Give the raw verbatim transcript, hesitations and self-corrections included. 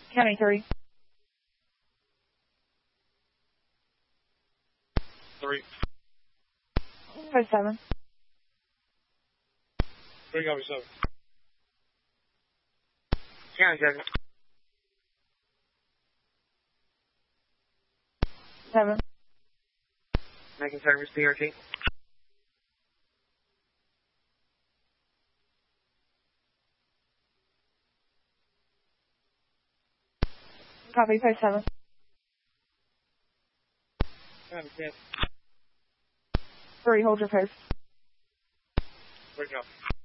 County three. Three. Post seven. Three copy seven. County seven. Seven. Making service P R T. Copy, post seven. County ten. Three, hold your post. Three copy.